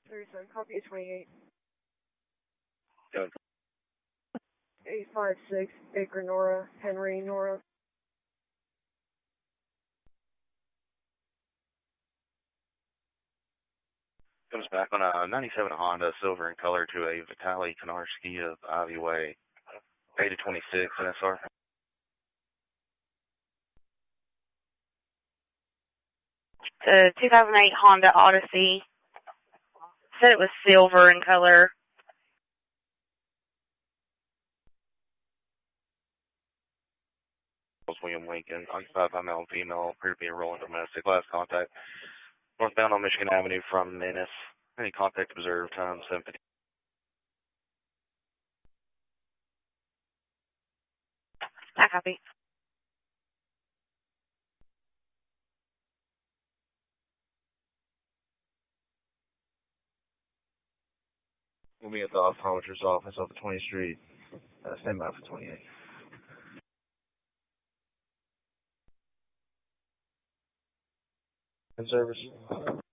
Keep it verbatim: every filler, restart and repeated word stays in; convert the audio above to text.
thirty-seven, copy eight twenty-eight. Go. eight five six, Baker Nora, Henry Nora. Comes back on a ninety-seven Honda, silver in color, to a Vitaly Konarski of Ivy Way, eight twenty-six N S R. The two thousand eight Honda Odyssey. Said it was silver in color. William Lincoln, occupied by male and female, appeared to be a rolling domestic. Last contact, northbound on Michigan Avenue from Menace. Any contact observed, time seven fifty. I copy. We'll be at the optometrist's office off of twentieth Street. Uh, stand by for twenty-eight. In service.